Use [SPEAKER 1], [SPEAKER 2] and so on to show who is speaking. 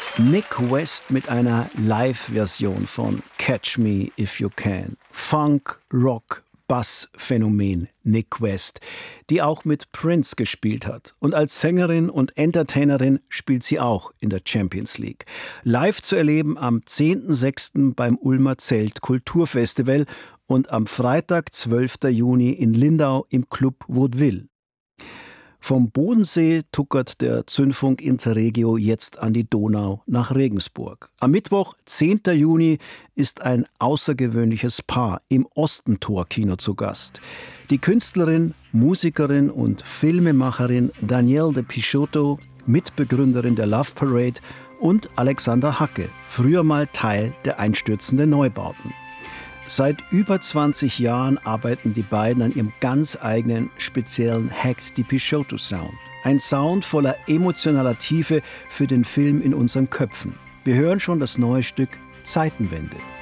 [SPEAKER 1] Nick West mit einer Live-Version von Catch Me If You Can. Funk, Rock, Bass-Phänomen Nick West, die auch mit Prince gespielt hat. Und als Sängerin und Entertainerin spielt sie auch in der Champions League. Live zu erleben am 10.06. beim Ulmer Zelt Kulturfestival und am Freitag, 12. Juni in Lindau im Club Vaudeville. Vom Bodensee tuckert der Zündfunk Interregio jetzt an die Donau nach Regensburg. Am Mittwoch, 10. Juni, ist ein außergewöhnliches Paar im Ostentor-Kino zu Gast. Die Künstlerin, Musikerin und Filmemacherin Danielle de Picciotto, Mitbegründerin der Love Parade, und Alexander Hacke, früher mal Teil der einstürzenden Neubauten. Seit über 20 Jahren arbeiten die beiden an ihrem ganz eigenen, speziellen Hacked di Picciotto Sound. Ein Sound voller emotionaler Tiefe für den Film in unseren Köpfen. Wir hören schon das neue Stück Zeitenwende.